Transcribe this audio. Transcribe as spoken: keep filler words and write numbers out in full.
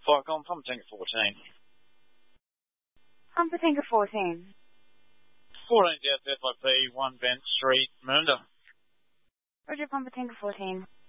five, go on, Pump Tanker fourteen. Pump Tanker fourteen. fourteen South F I P, one Bent Street, Mernda. Roger, Pump Tanker fourteen.